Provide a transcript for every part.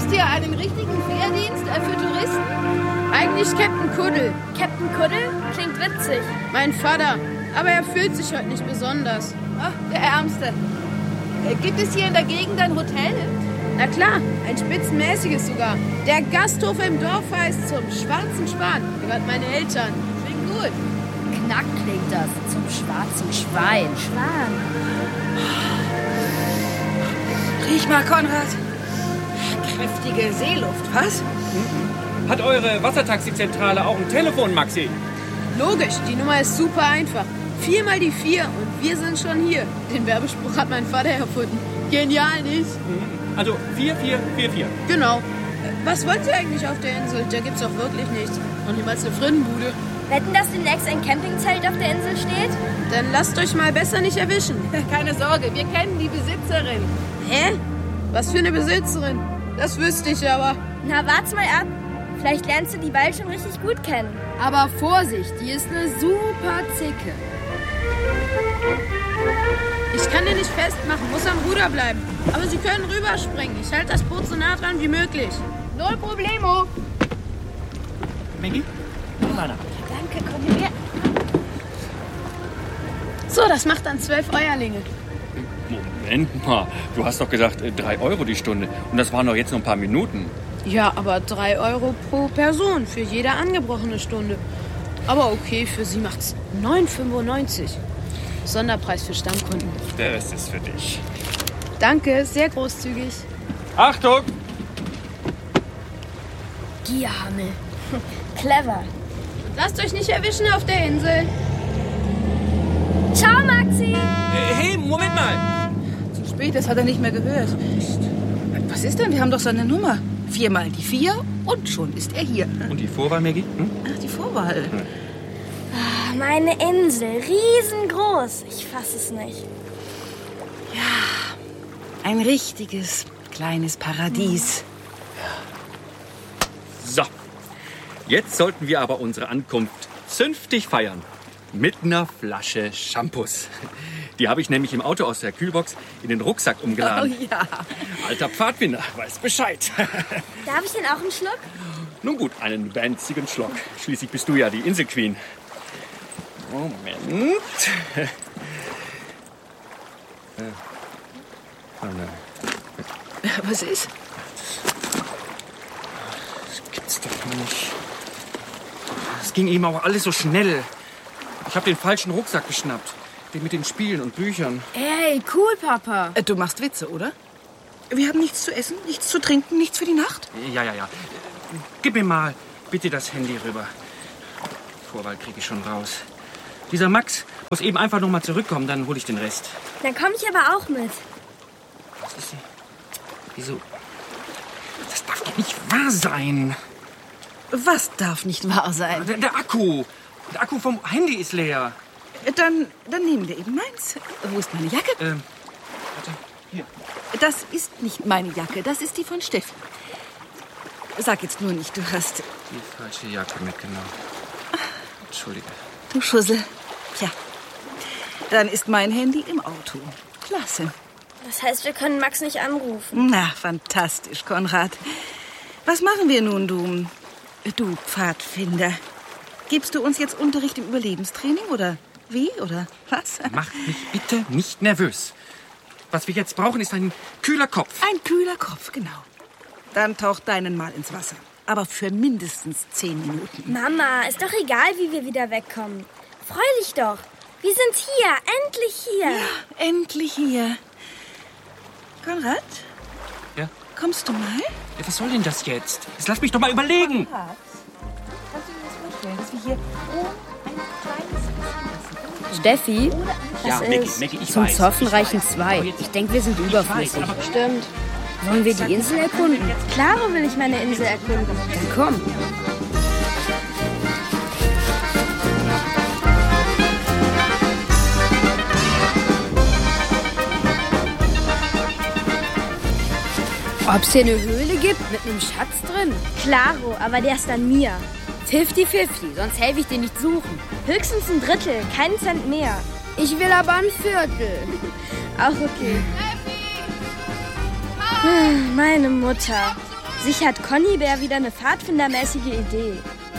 betreibst hier einen richtigen Fährdienst für Touristen? Eigentlich Captain Kuddel. Captain Kuddel? Klingt witzig. Mein Vater. Aber er fühlt sich heute nicht besonders. Ach, der Ärmste. Gibt es hier in der Gegend ein Hotel? Na klar, ein spitzenmäßiges sogar. Der Gasthof im Dorf heißt zum Schwarzen Schwan. Gehört meine Eltern. Klingt gut. Knack klingt das. Zum Schwarzen Schwein. Schwan. Riech mal, Konrad. Kräftige Seeluft, was? Hat eure Wassertaxizentrale auch ein Telefon, Maxi? Logisch, die Nummer ist super einfach. 4 mal die 4 und wir sind schon hier. Den Werbespruch hat mein Vater erfunden. Genial, nicht? Also 4444. Genau. Was wollt ihr eigentlich auf der Insel? Da gibt's doch wirklich nichts. Und niemals eine Frittenbude. Wetten, dass demnächst ein Campingzelt auf der Insel steht? Dann lasst euch mal besser nicht erwischen. Keine Sorge, wir kennen die Besitzerin. Hä? Was für eine Besitzerin? Das wüsste ich aber. Na, wart's mal ab. Vielleicht lernst du die bald schon richtig gut kennen. Aber Vorsicht, die ist eine super Zicke. Ich kann den nicht festmachen, muss am Ruder bleiben. Aber Sie können rüberspringen. Ich halte das Boot so nah dran wie möglich. Null Problemo. Maggie? Komm mal nach. Danke, komm her. So, das macht dann 12 Euerlinge. Moment mal, du hast doch gesagt 3 Euro die Stunde. Und das waren doch jetzt noch ein paar Minuten. Ja, aber 3 Euro pro Person für jede angebrochene Stunde. Aber okay, für Sie macht's 9,95. Sonderpreis für Stammkunden. Das ist für dich. Danke, sehr großzügig. Achtung! Gierhammel. Clever. Lasst euch nicht erwischen auf der Insel. Ciao, Maxi. Hey, Moment mal! Zu spät, das hat er nicht mehr gehört. Was ist denn? Wir haben doch seine Nummer. 4 mal die 4 und schon ist er hier. Und die Vorwahl, Maggie? Ach, die Vorwahl. Meine Insel, riesengroß. Ich fass es nicht. Ein richtiges kleines Paradies. So, jetzt sollten wir aber unsere Ankunft zünftig feiern. Mit einer Flasche Shampoos. Die habe ich nämlich im Auto aus der Kühlbox in den Rucksack umgeladen. Oh ja. Alter Pfadfinder, weiß Bescheid. Darf ich denn auch einen Schluck? Nun gut, einen winzigen Schluck. Schließlich bist du ja die Inselqueen. Moment. Oh nein. Was ist? Das gibt's doch nicht. Es ging eben auch alles so schnell. Ich habe den falschen Rucksack geschnappt. Den mit den Spielen und Büchern. Ey, cool, Papa. Du machst Witze, oder? Wir haben nichts zu essen, nichts zu trinken, nichts für die Nacht. Ja. Gib mir mal bitte das Handy rüber. Vorwahl kriege ich schon raus. Dieser Max muss eben einfach noch mal zurückkommen, dann hole ich den Rest. Dann komme ich aber auch mit. Was ist denn? Wieso? Das darf doch nicht wahr sein. Was darf nicht wahr sein? Der Akku. Der Akku vom Handy ist leer. Dann nehmen wir eben meins. Wo ist meine Jacke? Warte. Hier. Das ist nicht meine Jacke, das ist die von Steffi. Sag jetzt nur nicht, du hast... Die falsche Jacke mitgenommen. Entschuldige. Du Schussel. Tja, dann ist mein Handy im Auto. Klasse. Das heißt, wir können Max nicht anrufen. Na, fantastisch, Konrad. Was machen wir nun, du Pfadfinder? Gibst du uns jetzt Unterricht im Überlebenstraining oder wie oder was? Mach mich bitte nicht nervös. Was wir jetzt brauchen, ist ein kühler Kopf. Ein kühler Kopf, genau. Dann taucht deinen mal ins Wasser. Aber für mindestens 10 Minuten. Mama, ist doch egal, wie wir wieder wegkommen. Freu dich doch. Wir sind hier, endlich hier. Ja, endlich hier. Konrad? Ja? Kommst du mal? Ja, was soll denn das jetzt? Jetzt lass mich doch mal überlegen. Konrad, kannst du dir das vorstellen, dass wir hier ein kleines bisschen essen? Steffi, Ja, das Maggie, ich zum weiß. Zoffen Ich reichen weiß. 2. Aber jetzt- Ich denke, wir sind überflüssig. aber- Stimmt. Wollen wir die Insel erkunden? Klaro will ich meine Insel erkunden. Dann komm. Ob es hier eine Höhle gibt mit einem Schatz drin? Klaro, aber der ist an mir. 50-50, sonst helfe ich dir nicht suchen. Höchstens ein Drittel, keinen Cent mehr. Ich will aber ein Viertel. Auch okay. Meine Mutter. Sicher hat Conny Bär wieder eine pfadfindermäßige Idee.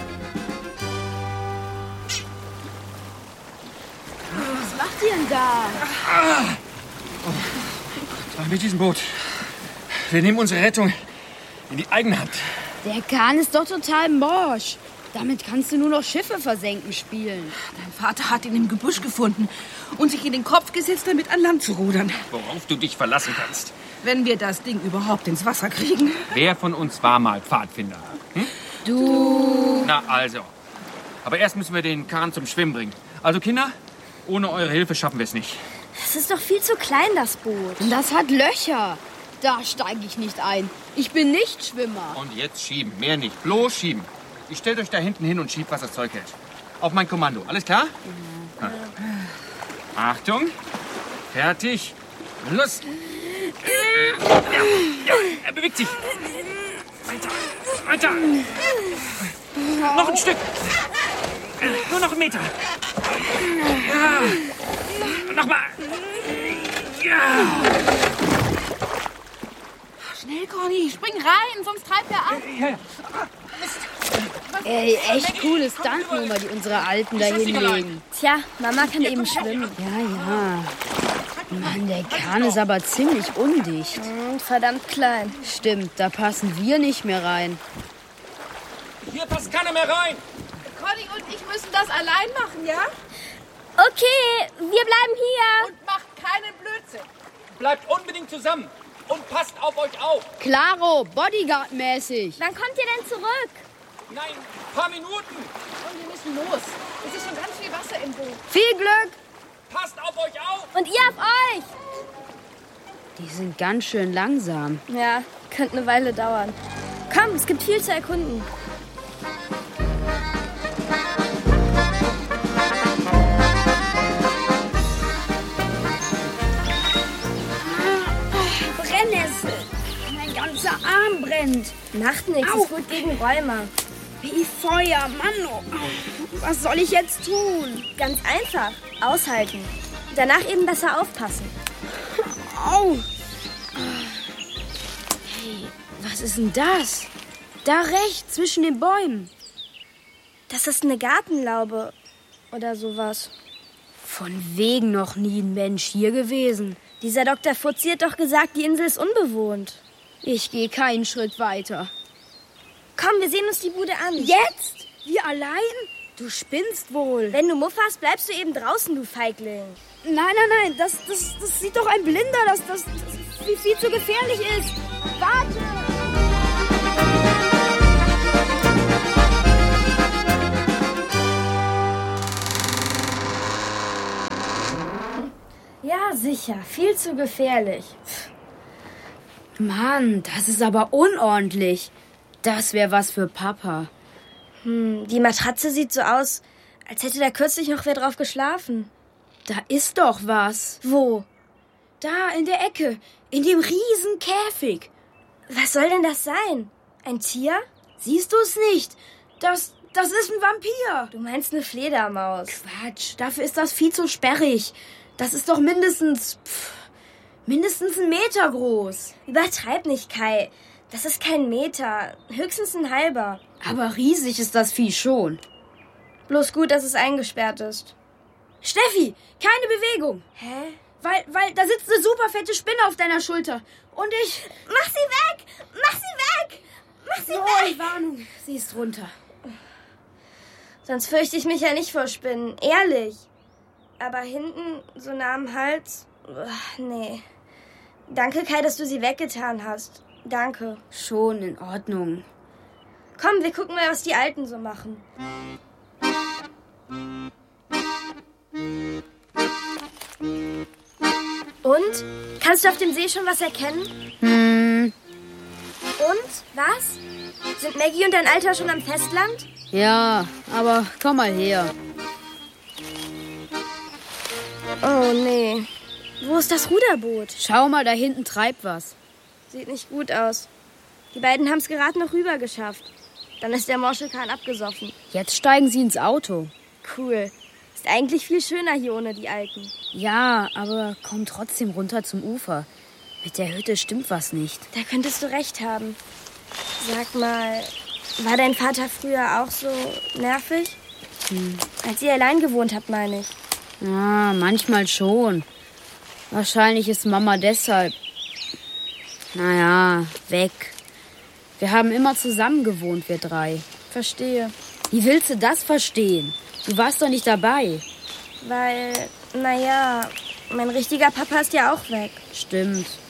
Was macht ihr denn da? Mit diesem Boot. Wir nehmen unsere Rettung in die eigene Hand. Der Kahn ist doch total morsch. Damit kannst du nur noch Schiffe versenken spielen. Dein Vater hat ihn im Gebüsch gefunden und sich in den Kopf gesetzt, damit an Land zu rudern. Worauf du dich verlassen kannst. Wenn wir das Ding überhaupt ins Wasser kriegen. Wer von uns war mal Pfadfinder? Hm? Du. Na also. Aber erst müssen wir den Kahn zum Schwimmen bringen. Also Kinder, ohne eure Hilfe schaffen wir es nicht. Das ist doch viel zu klein, das Boot. Und das hat Löcher. Da steige ich nicht ein. Ich bin nicht Schwimmer. Und jetzt schieben, mehr nicht. Bloß schieben. Ich stellt euch da hinten hin und schiebt, was das Zeug hält. Auf mein Kommando. Alles klar? Ja. Achtung. Fertig. Los. Ja, er bewegt sich. Weiter. Noch ein Stück. Nur noch 1 Meter. Ja. Nochmal. Ja. Schnell, Conny, spring rein, sonst treibt er ab. Ja. Ey, echt coole Stuntnummer, die unsere Alten da hinlegen. Tja, Mama kann eben schwimmen. Ja. Mann, der Kahn ist aber ziemlich undicht. Verdammt klein. Stimmt, da passen wir nicht mehr rein. Hier passt keiner mehr rein. Conny und ich müssen das allein machen, ja? Okay, wir bleiben hier. Und macht keinen Blödsinn. Bleibt unbedingt zusammen und passt auf euch auf. Klaro, Bodyguard-mäßig. Wann kommt ihr denn zurück? Nein, ein paar Minuten. Und wir müssen los. Es ist schon ganz viel Wasser im Boot. Viel Glück. Passt auf euch auf. Und ihr auf euch. Die sind ganz schön langsam. Ja, könnte eine Weile dauern. Komm, es gibt viel zu erkunden. Brennnessel. Mein ganzer Arm brennt. Macht nichts, ist gut gegen Rheuma. Wie Feuer, Mann. Oh. Was soll ich jetzt tun? Ganz einfach. Aushalten. Danach eben besser aufpassen. Au. Hey, was ist denn das? Da rechts, zwischen den Bäumen. Das ist eine Gartenlaube oder sowas. Von wegen noch nie ein Mensch hier gewesen. Dieser Dr. Fuzzi hat doch gesagt, die Insel ist unbewohnt. Ich gehe keinen Schritt weiter. Komm, wir sehen uns die Bude an. Jetzt? Wir allein? Du spinnst wohl. Wenn du Muff hast, bleibst du eben draußen, du Feigling. Nein. Das sieht doch ein Blinder, das viel zu gefährlich ist. Warte! Ja, sicher. Viel zu gefährlich. Mann, das ist aber unordentlich. Das wäre was für Papa. Die Matratze sieht so aus, als hätte da kürzlich noch wer drauf geschlafen. Da ist doch was. Wo? Da in der Ecke, in dem riesen Käfig. Was soll denn das sein? Ein Tier? Siehst du es nicht? Das ist ein Vampir. Du meinst eine Fledermaus. Quatsch, dafür ist das viel zu sperrig. Das ist doch mindestens 1 Meter groß. Übertreib nicht, Kai. Das ist kein Meter, höchstens ein halber. Aber riesig ist das Vieh schon. Bloß gut, dass es eingesperrt ist. Steffi, keine Bewegung. Hä? Weil da sitzt eine super fette Spinne auf deiner Schulter. Und ich... Mach sie weg! Mach sie weg! Mach sie weg! Warnung, sie ist runter. Sonst fürchte ich mich ja nicht vor Spinnen, ehrlich. Aber hinten, so nah am Hals, nee. Danke, Kai, dass du sie weggetan hast. Danke. Schon in Ordnung. Komm, wir gucken mal, was die Alten so machen. Und? Kannst du auf dem See schon was erkennen? Und? Was? Sind Maggie und dein Alter schon am Festland? Ja, aber komm mal her. Oh, nee. Wo ist das Ruderboot? Schau mal, da hinten treibt was. Sieht nicht gut aus. Die beiden haben es gerade noch rüber geschafft. Dann ist der Morschelkahn abgesoffen. Jetzt steigen sie ins Auto. Cool. Ist eigentlich viel schöner hier ohne die Alten. Ja, aber komm trotzdem runter zum Ufer. Mit der Hütte stimmt was nicht. Da könntest du recht haben. Sag mal, war dein Vater früher auch so nervig? Als ihr allein gewohnt habt, meine ich. Ja, manchmal schon. Wahrscheinlich ist Mama deshalb... Naja, weg. Wir haben immer zusammen gewohnt, wir 3. Verstehe. Wie willst du das verstehen? Du warst doch nicht dabei. Weil, naja, mein richtiger Papa ist ja auch weg. Stimmt.